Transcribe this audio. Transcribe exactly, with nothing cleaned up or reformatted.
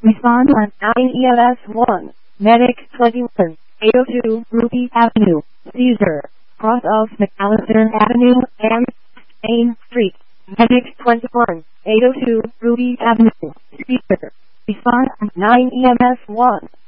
Respond on nine E M S one. Medic twenty-one, eight oh two Ruby Avenue, Caesar, cross of McAllister Avenue and Main Street. Medic twenty-one, eight oh two Ruby Avenue, Caesar. Respond on nine E M S one.